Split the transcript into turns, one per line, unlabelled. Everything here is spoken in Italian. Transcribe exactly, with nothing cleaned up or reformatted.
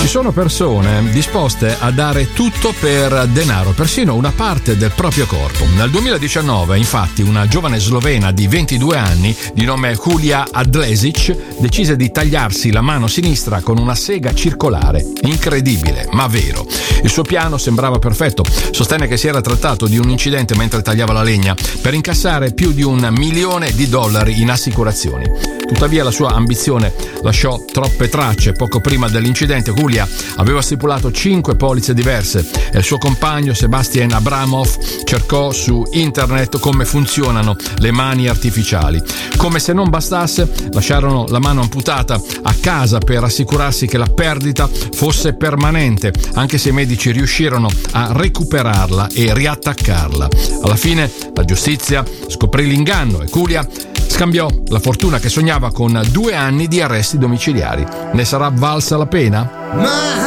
sono persone disposte a dare tutto per denaro, persino una parte del proprio corpo. Nel duemiladiciannove, infatti, una giovane slovena di ventidue anni, di nome Julia Adlesic, decise di tagliarsi la mano sinistra con una sega circolare. Incredibile, ma vero. Il suo piano sembrava perfetto. Sostenne che si era trattato di un incidente mentre tagliava la legna per incassare più di un milione di dollari in assicurazioni. Tuttavia la sua ambizione lasciò troppe tracce. Poco prima dell'incidente Julia aveva stipulato cinque polizze diverse e il suo compagno Sebastian Abramov cercò su internet come funzionano le mani artificiali. Come se non bastasse, lasciarono la mano amputata a casa per assicurarsi che la perdita fosse permanente, anche se i medici riuscirono a recuperarla e riattaccarla. Alla fine la giustizia scoprì l'inganno e Julia scambiò la fortuna che sognava con due anni di arresti domiciliari. Ne sarà valsa la pena?